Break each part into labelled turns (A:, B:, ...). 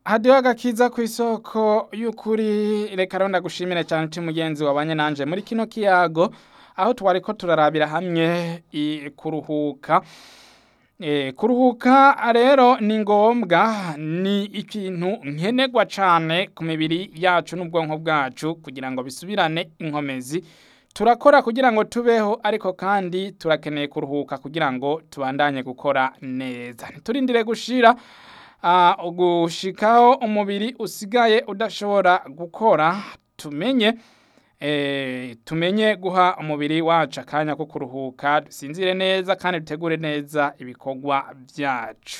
A: hadiho agakiza kw'isoko y'ukuri reka rero ndagushimire cyane uti mugenzi wabanye nanje muri kino kiyago aho twariko turarabira hamwe kuruhuka. Kuruhuka rero ni ngombwa, ni ikintu nkenerwa cane ku mibiri yacu n'ubwonko bwacu kugira ngo bisubirane inkomezi. Turakora kugira ngo tubeho, ariko kandi turakeneye kuruhuka kugira ngo tubandanye gukora neza. Ntiturindire gushikaho umubiri usigaye udashobora gukora, tumenye guha umubiri wacu akanya ko kuruhuka, dusinzire neza kandi dutegure neza ibikorwa vyacu.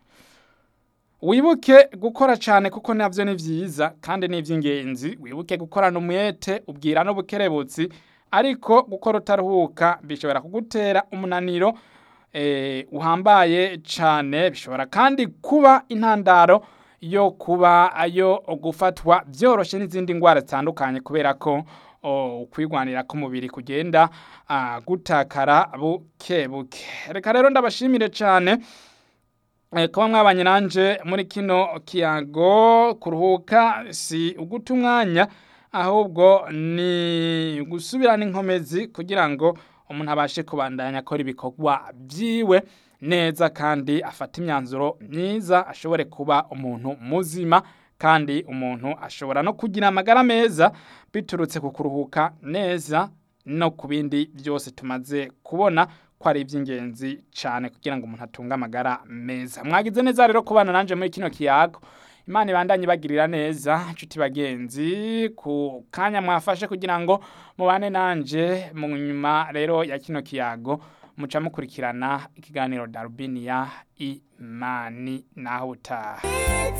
A: Wibuke gukora cane kuko navyo ni vyiza kandi ni ivy'ingenzi. Wibuke gukorana umwete, ubwira n'ubukerebutsi, ariko gukora utaruhuka bishobora kugutera umunaniro uhambaye cane. Bishobora kandi kuba intandaro yo gufatwa vyoroshe n'izindi ngwara zitandukanye, kubera ko ukwigwanira k'umubiri kugenda gutakara buke buke. Reka rero ndabashimire cane kuba mwabanye nanje muri kino kiyago. Kuruhuka si uguta umwanya, ahubwo ni gusubirana inkomezi kugira ngo umuntu abashe kubandanya akora ibikorwa vyiwe neza, kandi afata imyanzuro myiza, ashobore kuba umuntu muzima, kandi umuntu ashobora no kugira amagara meza biturutse ku kuruhuka neza, no ku bindi byose tumaze kubona ko ari iby'ingenzi cyane kugira ngo umuntu atunge amagara meza. Mwagize neza rero kubana nanje muri kino kiyago. Imana ibandanye bagirira neza nshuti bagenzi ku kanya mwafashe kugira ngo mubane nanje. Mu nyuma rero ya kino kiyago muca mukurikirana ikiganiro Darubini ya Imani, naho utaha.